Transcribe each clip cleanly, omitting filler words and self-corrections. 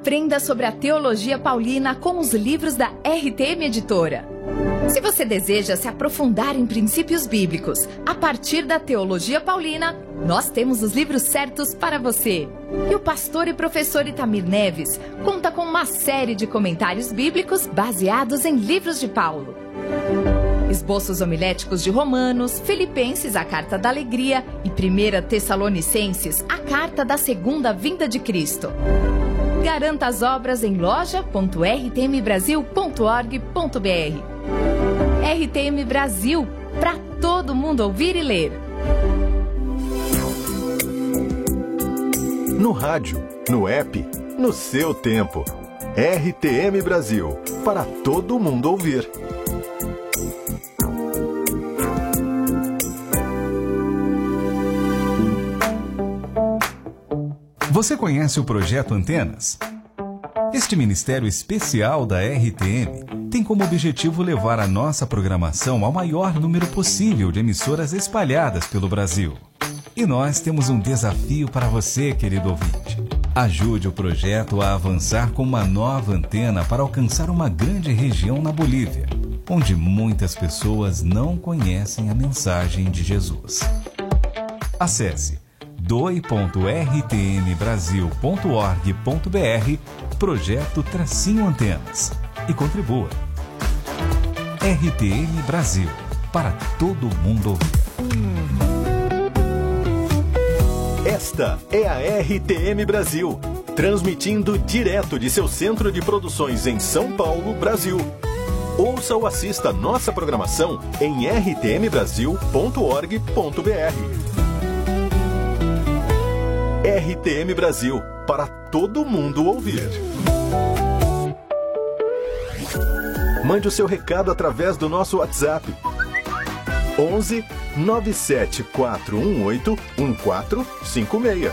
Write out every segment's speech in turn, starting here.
Aprenda sobre a teologia paulina com os livros da RTM Editora. Se você deseja se aprofundar em princípios bíblicos a partir da teologia paulina, nós temos os livros certos para você. E o pastor e professor Itamir Neves conta com uma série de comentários bíblicos baseados em livros de Paulo. Esboços homiléticos de Romanos, Filipenses, a Carta da Alegria e 1 Tessalonicenses, a Carta da Segunda Vinda de Cristo. Garanta as obras em loja.rtmbrasil.org.br. RTM Brasil, para todo mundo ouvir e ler. No rádio, no app, no seu tempo. RTM Brasil, para todo mundo ouvir. Você conhece o Projeto Antenas? Este ministério especial da RTM tem como objetivo levar a nossa programação ao maior número possível de emissoras espalhadas pelo Brasil. E nós temos um desafio para você, querido ouvinte. Ajude o projeto a avançar com uma nova antena para alcançar uma grande região na Bolívia, onde muitas pessoas não conhecem a mensagem de Jesus. Acesse doi.rtmbrasil.org.br Projeto-Antenas e contribua. RTM Brasil, para todo mundo ouvir. Esta é a RTM Brasil, transmitindo direto de seu centro de produções em São Paulo, Brasil. Ouça ou assista nossa programação em rtmbrasil.org.br. RTM Brasil, para todo mundo ouvir. Mande o seu recado através do nosso WhatsApp. 11 97 418 1456.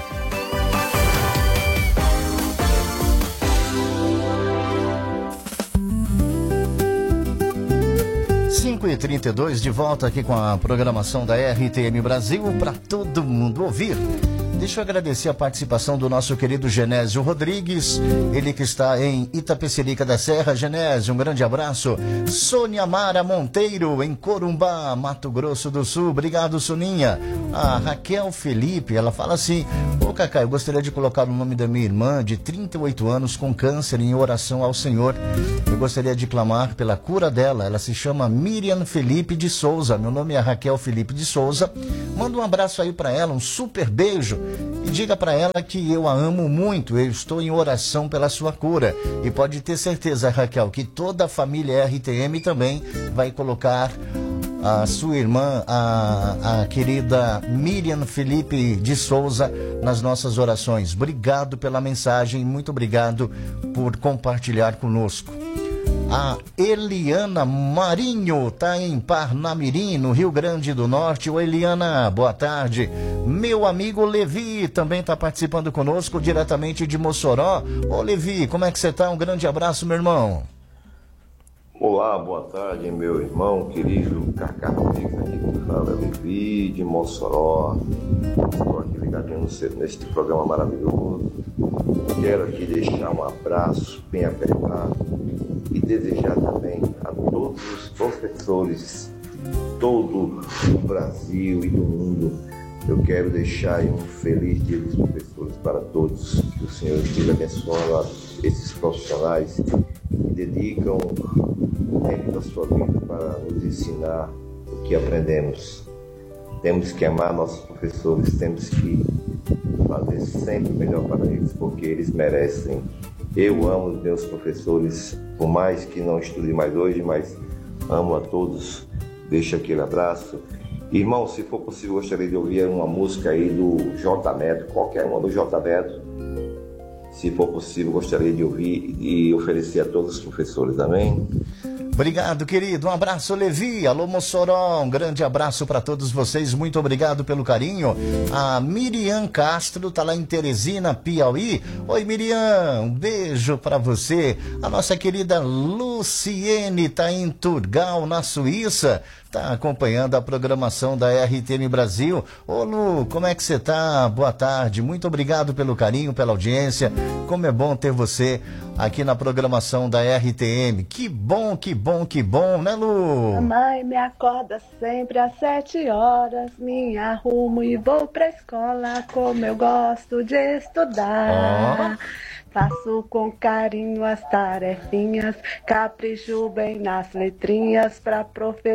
Cinco e 32 de volta aqui com a programação da RTM Brasil para todo mundo ouvir. Deixa eu agradecer a participação do nosso querido Genésio Rodrigues, ele que está em Itapecerica da Serra. Genésio, um grande abraço. Sônia Mara Monteiro, em Corumbá, Mato Grosso do Sul. Obrigado, Soninha. A Raquel Felipe, ela fala assim: ô Cacá, eu gostaria de colocar o nome da minha irmã de 38 anos com câncer em oração ao Senhor. Eu gostaria de clamar pela cura dela. Ela se chama Miriam Felipe de Souza. Meu nome é Raquel Felipe de Souza. Manda um abraço aí para ela, um super beijo. E diga para ela que eu a amo muito, eu estou em oração pela sua cura. E pode ter certeza, Raquel, que toda a família RTM também vai colocar a sua irmã, a querida Miriam Felipe de Souza, nas nossas orações. Obrigado pela mensagem, muito obrigado por compartilhar conosco. A Eliana Marinho está em Parnamirim, no Rio Grande do Norte. Ô Eliana, boa tarde. Meu amigo Levi também está participando conosco diretamente de Mossoró. Ô Levi, como é que você está? Um grande abraço, meu irmão. Olá, boa tarde, meu irmão querido Cacá Rodrigues, aqui que fala Levi de Mossoró. Estou aqui ligadinho neste programa maravilhoso. Quero aqui deixar um abraço bem apertado e desejar também a todos os professores de todo o Brasil e do mundo. Eu quero deixar aí um feliz dia dos professores para todos. Que o Senhor esteja abençoando a esses profissionais que dedicam o tempo da sua vida para nos ensinar o que aprendemos. Temos que amar nossos professores, temos que fazer sempre o melhor para eles, porque eles merecem. Eu amo os meus professores, por mais que não estude mais hoje, mas amo a todos. Deixo aquele abraço. Irmão, se for possível, gostaria de ouvir uma música aí do J Neto, qualquer uma do J Neto. Se for possível, gostaria de ouvir e oferecer a todos os professores. Amém? Obrigado, querido. Um abraço, Levi. Alô, Mossoró. Um grande abraço para todos vocês. Muito obrigado pelo carinho. A Miriam Castro está lá em Teresina, Piauí. Oi, Miriam. Um beijo para você. A nossa querida Luciene está em Turgal, na Suíça. está acompanhando a programação da RTM Brasil. Ô Lu, como é que você tá? Boa tarde, muito obrigado pelo carinho, pela audiência. Como é bom ter você aqui na programação da RTM. Que bom, né, Lu? Mamãe me acorda sempre às 7 horas, me arrumo e vou pra escola, como eu gosto de estudar. Faço com carinho as tarefinhas, capricho bem nas letrinhas, pra professor